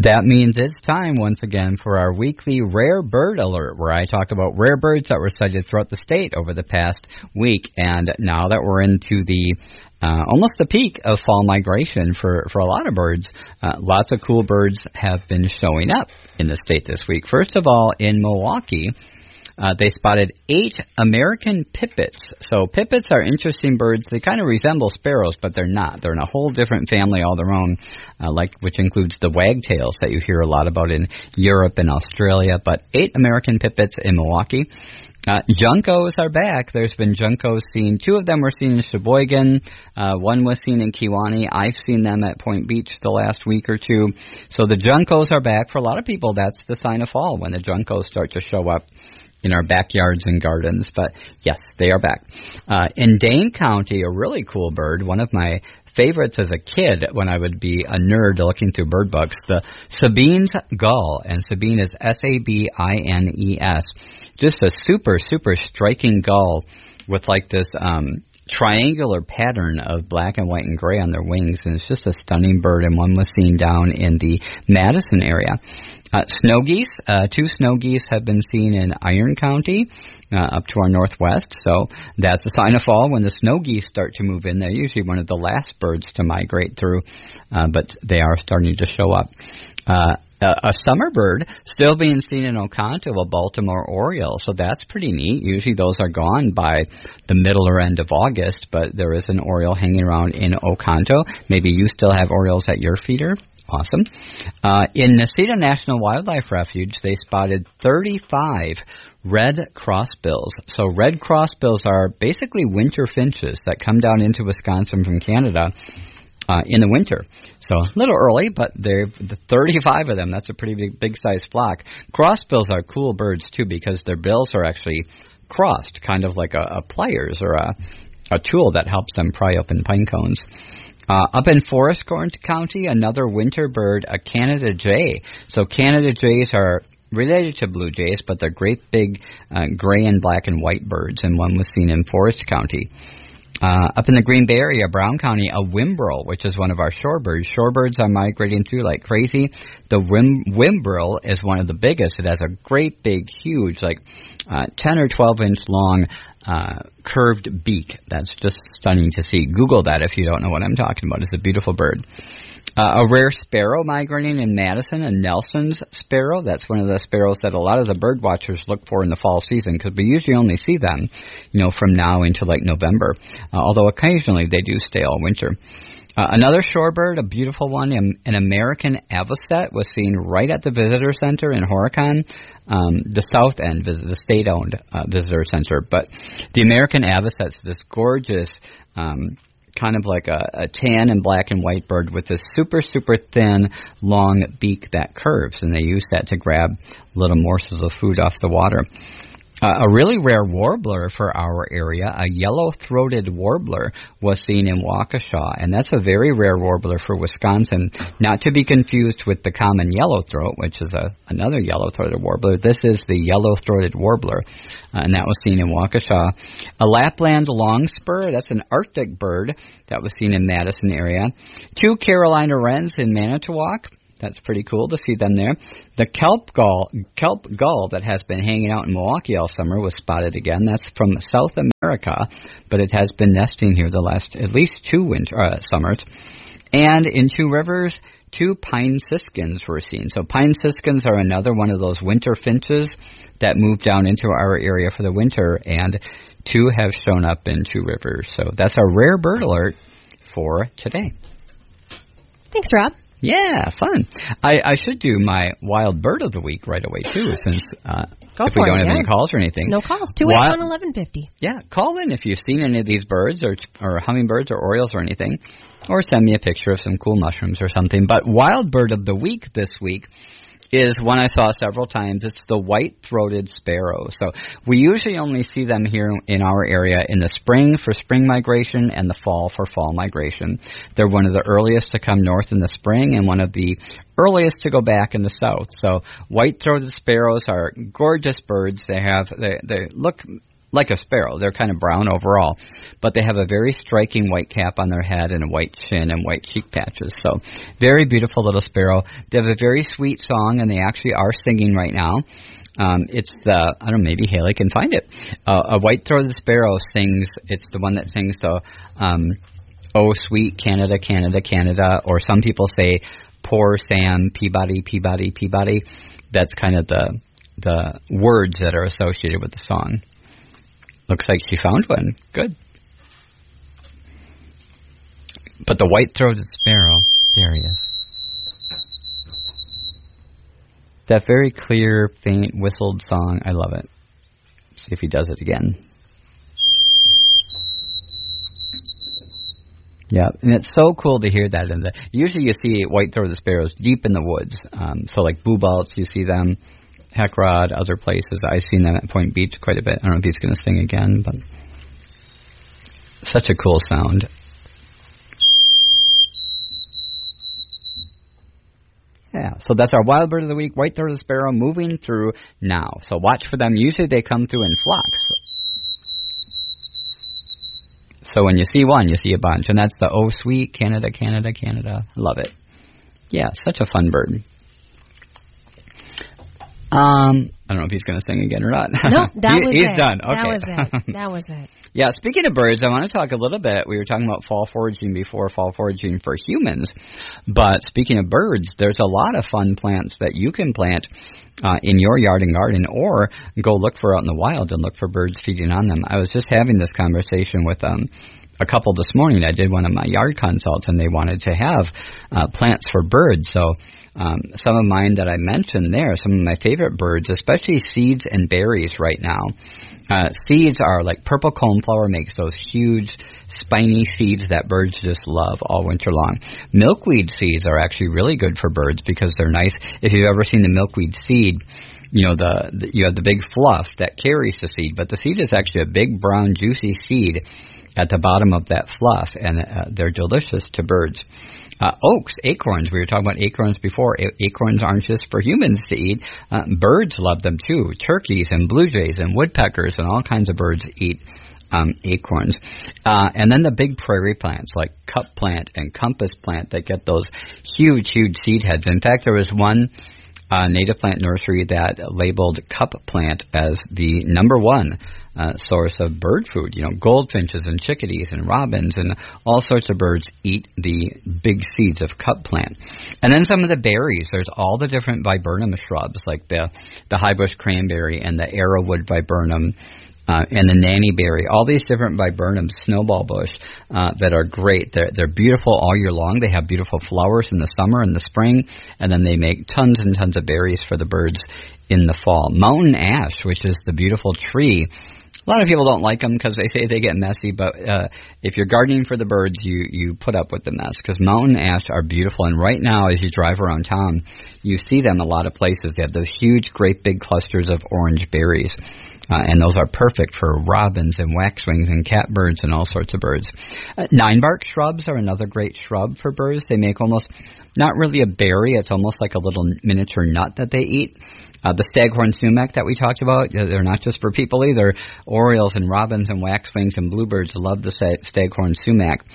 That means it's time once again for our weekly Rare Bird Alert, where I talk about rare birds that were sighted throughout the state over the past week. And now that we're into the almost the peak of fall migration for a lot of birds, lots of cool birds have been showing up in the state this week. First of all, in Milwaukee, they spotted 8 American pipits. So pipits are interesting birds. They kind of resemble sparrows, but they're not. They're in a whole different family all their own, which includes the wagtails that you hear a lot about in Europe and Australia. But 8 American pipits in Milwaukee. Juncos are back. There's been juncos seen. 2 of them were seen in Sheboygan. One was seen in Kewaunee. I've seen them at Point Beach the last week or two. So the juncos are back. For a lot of people, that's the sign of fall, when the juncos start to show up in our backyards and gardens. But yes, they are back. In Dane County, a really cool bird, one of my favorites as a kid when I would be a nerd looking through bird books, the Sabine's gull. And Sabine is Sabines. Just a super, super striking gull with like this triangular pattern of black and white and gray on their wings, and it's just a stunning bird, and one was seen down in the Madison area. Snow geese, 2 snow geese have been seen in Iron County, up to our northwest, so that's a sign of fall. When the snow geese start to move in, they're usually one of the last birds to migrate through, but they are starting to show up. A summer bird still being seen in Oconto, a Baltimore oriole, so that's pretty neat. Usually those are gone by the middle or end of August, but there is an oriole hanging around in Oconto. Maybe you still have orioles at your feeder. Awesome. In Necedah National Wildlife Refuge, they spotted 35 red crossbills. So red crossbills are basically winter finches that come down into Wisconsin from Canada in the winter. So a little early, but they're 35 of them. That's a pretty big size flock. Crossbills are cool birds too, because their bills are actually crossed, kind of like a pliers or a tool that helps them pry open pine cones. Up in Forest County, another winter bird, a Canada jay. So Canada jays are related to blue jays, but they're great big gray and black and white birds, and one was seen in Forest County. Up in the Green Bay area, Brown County, a whimbrel, which is one of our shorebirds. Shorebirds are migrating through like crazy. The whimbrel is one of the biggest. It has a great big, huge, like 10 or 12 inch long curved beak. That's just stunning to see. Google that if you don't know what I'm talking about. It's a beautiful bird. A rare sparrow migrating in Madison, a Nelson's sparrow. That's one of the sparrows that a lot of the bird watchers look for in the fall season, because we usually only see them, from now into like November. Although occasionally they do stay all winter. Another shorebird, a beautiful one, an American avocet, was seen right at the visitor center in Horicon, the south end, the state-owned visitor center. But the American avocet's this gorgeous, kind of like a tan and black and white bird with this super, super thin, long beak that curves, and they use that to grab little morsels of food off the water. A really rare warbler for our area, a yellow-throated warbler, was seen in Waukesha, and that's a very rare warbler for Wisconsin, not to be confused with the common yellowthroat, which is another yellow-throated warbler. This is the yellow-throated warbler, and that was seen in Waukesha. A Lapland longspur, that's an Arctic bird that was seen in Madison area. 2 Carolina wrens in Manitowoc. That's pretty cool to see them there. The kelp gull that has been hanging out in Milwaukee all summer was spotted again. That's from South America, but it has been nesting here the last at least 2 summers. And in Two Rivers, 2 pine siskins were seen. So pine siskins are another one of those winter finches that move down into our area for the winter, and 2 have shown up in Two Rivers. So that's our rare bird alert for today. Thanks, Rob. Yeah, fun. I should do my wild bird of the week right away, too, since if we don't have any calls or anything. No calls. 281-1150. Yeah, call in if you've seen any of these birds or hummingbirds or orioles or anything, or send me a picture of some cool mushrooms or something. But wild bird of the week this week is one I saw several times. It's the white-throated sparrow. So we usually only see them here in our area in the spring for spring migration and the fall for fall migration. They're one of the earliest to come north in the spring and one of the earliest to go back in the south. So white-throated sparrows are gorgeous birds. They look like a sparrow. They're kind of brown overall, but they have a very striking white cap on their head and a white chin and white cheek patches. So very beautiful little sparrow. They have a very sweet song, and they actually are singing right now. It's the, I don't know, maybe Haley can find it. A white-throated sparrow sings, it's the one that sings the, Oh, Sweet Canada, Canada, Canada, or some people say, Poor Sam, Peabody, Peabody, Peabody. That's kind of the words that are associated with the song. Looks like she found one. Good. But the white-throated sparrow, there he is. That very clear, faint, whistled song, I love it. See if he does it again. Yeah, and it's so cool to hear that. Usually you see white-throated sparrows deep in the woods. So like bluebells, you see them. Heckrod, other places. I've seen them at Point Beach quite a bit. I don't know if he's going to sing again, but such a cool sound. Yeah, so that's our wild bird of the week, white-throated sparrow, moving through now. So watch for them. Usually they come through in flocks. So when you see one, you see a bunch. And that's the Oh Sweet Canada, Canada, Canada. Love it. Yeah, such a fun bird. I don't know if he's going to sing again or not. No, he's done. Okay. That was it. Yeah, speaking of birds, I want to talk a little bit. We were talking about fall foraging before, fall foraging for humans. But speaking of birds, there's a lot of fun plants that you can plant in your yard and garden, or go look for out in the wild and look for birds feeding on them. I was just having this conversation with a couple this morning. I did one of my yard consults, and they wanted to have plants for birds. So some of mine that I mentioned there, some of my favorite birds, especially seeds and berries right now. Seeds are like purple coneflower makes those huge spiny seeds that birds just love all winter long. Milkweed seeds are actually really good for birds because they're nice. If you've ever seen the milkweed seed, you know, you have the big fluff that carries the seed, but the seed is actually a big brown juicy seed at the bottom of that fluff, and they're delicious to birds. Oaks, acorns, we were talking about acorns before. Acorns aren't just for humans to eat. Birds love them too. Turkeys and blue jays and woodpeckers and all kinds of birds eat acorns. And then the big prairie plants like cup plant and compass plant that get those huge, huge seed heads. In fact, there was one native plant nursery that labeled cup plant as the number one source of bird food. You know, goldfinches and chickadees and robins and all sorts of birds eat the big seeds of cup plant. And then some of the berries. There's all the different viburnum shrubs like the highbush cranberry and the arrowwood viburnum. And the nannyberry, all these different viburnums, snowball bush, that are great. They're beautiful all year long. They have beautiful flowers in the summer and the spring, and then they make tons and tons of berries for the birds in the fall. Mountain ash, which is the beautiful tree. A lot of people don't like them because they say they get messy, but if you're gardening for the birds, you put up with the mess because mountain ash are beautiful. And right now, as you drive around town, you see them a lot of places. They have those huge, great big clusters of orange berries. And those are perfect for robins and waxwings and catbirds and all sorts of birds. Ninebark shrubs are another great shrub for birds. They make almost, not really a berry, it's almost like a little miniature nut that they eat. The staghorn sumac that we talked about, they're not just for people either. Orioles and robins and waxwings and bluebirds love the staghorn sumac.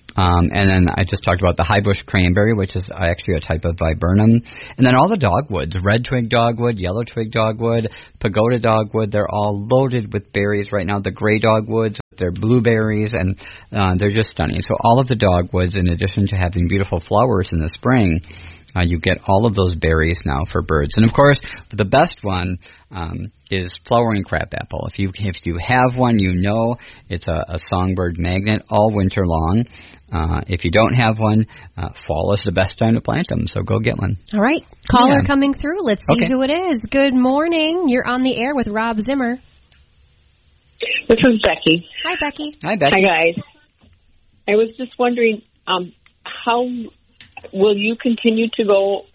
And then I just talked about the highbush cranberry, which is actually a type of viburnum. And then all the dogwoods, red twig dogwood, yellow twig dogwood, pagoda dogwood, they're all loaded with berries right now. The gray dogwoods, they're blueberries, and they're just stunning. So all of the dogwoods, in addition to having beautiful flowers in the spring, you get all of those berries now for birds. And of course, the best one is flowering crabapple. If you have one, you know it's a songbird magnet all winter long. If you don't have one, fall is the best time to plant them, so go get one. All right. Caller coming through. Let's see who it is. Good morning. You're on the air with Rob Zimmer. This is Becky. Hi, Becky. Hi, Becky. Hi, guys. I was just wondering, how will you continue to go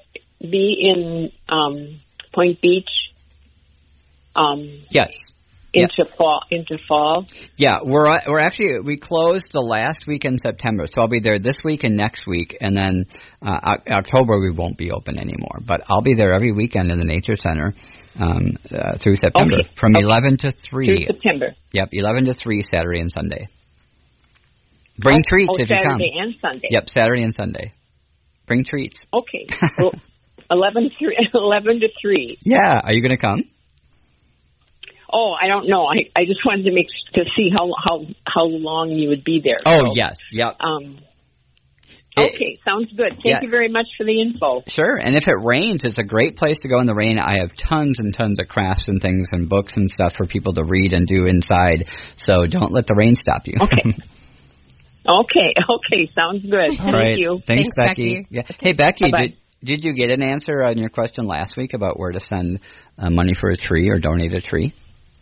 be in Point Beach? Yes. into fall. Yeah, we closed the last week in September, so I'll be there this week and next week, and then October we won't be open anymore. But I'll be there every weekend in the Nature Center through September, from 11 to 3. Through September. Yep, 11 to 3, Saturday and Sunday. Bring treats if you come. Saturday and Sunday. Yep, Saturday and Sunday. Bring treats. Okay. Well, 11 to 3. Yeah, are you going to come? Oh, I don't know. I just wanted to see how long you would be there. Oh, yes. Yep. Okay, sounds good. Thank you very much for the info. Sure, and if it rains, it's a great place to go in the rain. I have tons and tons of crafts and things and books and stuff for people to read and do inside, so don't let the rain stop you. Okay. Okay, sounds good. Thank you. Thanks, Becky. Yeah. Hey, Becky, Bye-bye. did you get an answer on your question last week about where to send money for a tree or donate a tree?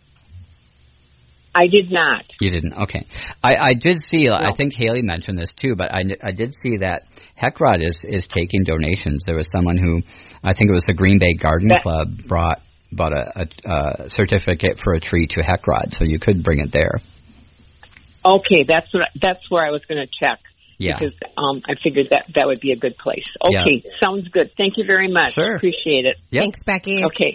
I did not. You didn't? Okay. I did see, No. I think Haley mentioned this too, but I did see that Heckrod is taking donations. There was someone who, I think it was the Green Bay Garden Club, bought a certificate for a tree to Heckrod, so you could bring it there. Okay, that's where I was going to check. Yeah. Because I figured that would be a good place. Okay, Sounds good. Thank you very much. Sure. Appreciate it. Yep. Thanks, Becky. Okay.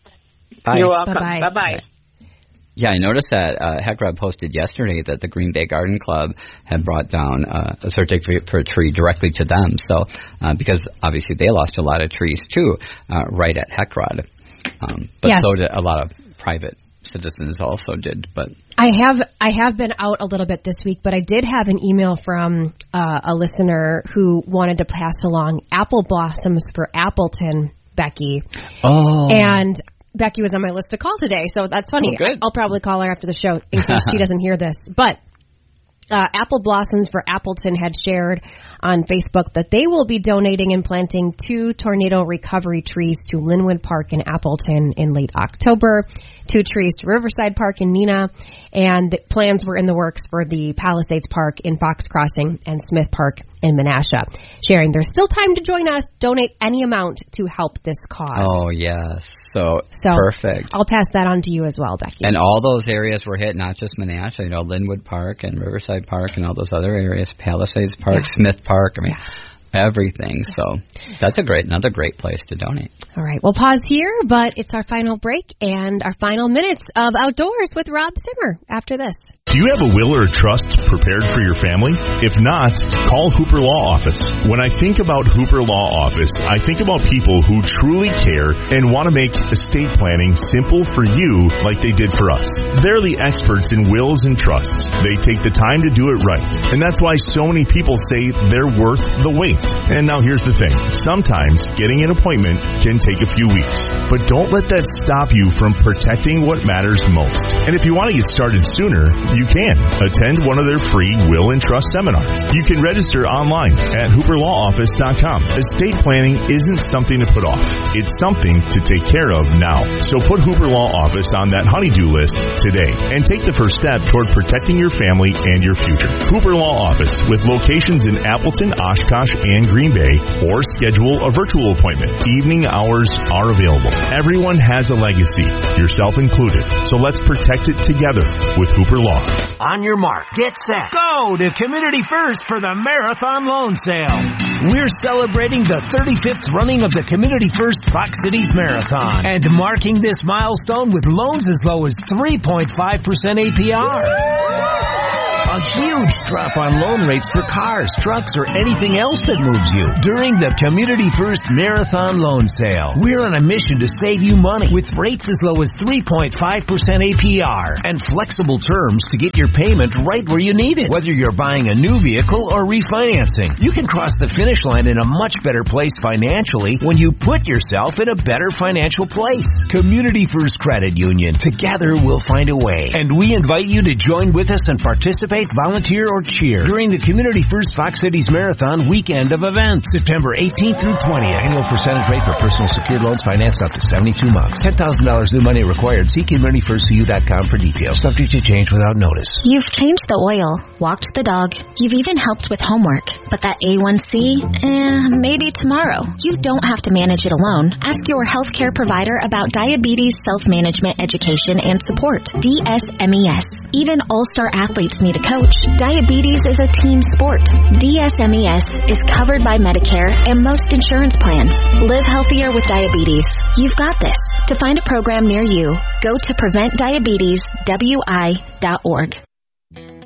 Bye. You're welcome. Bye-bye. Bye-bye. Yeah, I noticed that Heckrod posted yesterday that the Green Bay Garden Club had brought down a certificate for a tree directly to them. So, because obviously they lost a lot of trees too, right at Heckrod. But yes. So did a lot of private citizens also did. But I have been out a little bit this week, but I did have an email from a listener who wanted to pass along apple blossoms for Appleton, Becky. Oh. And Becky was on my list to call today, so that's funny. Oh, good. I'll probably call her after the show in case she doesn't hear this. But Apple Blossoms for Appleton had shared on Facebook that they will be donating and planting 2 tornado recovery trees to Linwood Park in Appleton in late October, 2 trees to Riverside Park in Neenah, and the plans were in the works for the Palisades Park in Fox Crossing and Smith Park in Menasha. Sharing, there's still time to join us. Donate any amount to help this cause. Oh, yes. So perfect. I'll pass that on to you as well, Becky. And all those areas were hit, not just Menasha, Linwood Park and Riverside Park and all those other areas, Palisades Park, Smith Park, everything. So that's another great place to donate. All right, we'll pause here, but it's our final break and our final minutes of Outdoors with Rob Zimmer after this. Do you have a will or a trust prepared for your family? If not, call Hooper Law Office. When I think about Hooper Law Office, I think about people who truly care and want to make estate planning simple for you like they did for us. They're the experts in wills and trusts. They take the time to do it right. And that's why so many people say they're worth the wait. And now here's the thing. Sometimes getting an appointment can take a few weeks. But don't let that stop you from protecting what matters most. And if you want to get started sooner, you can. Attend one of their free will and trust seminars. You can register online at hooperlawoffice.com. Estate planning isn't something to put off. It's something to take care of now. So put Hooper Law Office on that honey-do list today and take the first step toward protecting your family and your future. Hooper Law Office with locations in Appleton, Oshkosh, and Green Bay, or schedule a virtual appointment. Evening hours are available. Everyone has a legacy, yourself included. So let's protect it together with Hooper Law. On your mark, get set, go to Community First for the Marathon Loan Sale. We're celebrating the 35th running of the Community First Fox Cities Marathon and marking this milestone with loans as low as 3.5% APR. A huge drop on loan rates for cars, trucks, or anything else that moves you during the Community First Marathon Loan Sale. We're on a mission to save you money with rates as low as 3.5% APR and flexible terms to get your payment right where you need it. Whether you're buying a new vehicle or refinancing, you can cross the finish line in a much better place financially when you put yourself in a better financial place. Community First Credit Union. Together we'll find a way. And we invite you to join with us and participate, volunteer, or or cheer during the Community First Fox Cities Marathon weekend of events. September 18th through 20th. Annual percentage rate for personal secured loans financed up to 72 months. $10,000 new money required. See CommunityFirstCU.com for details. Subject to change without notice. You've changed the oil, walked the dog. You've even helped with homework. But that A1C? Maybe tomorrow. You don't have to manage it alone. Ask your healthcare provider about diabetes self-management education and support. DSMES. Even all-star athletes need a coach. Diabetes is a team sport. DSMES is covered by Medicare and most insurance plans. Live healthier with diabetes. You've got this. To find a program near you, go to PreventDiabetesWI.org.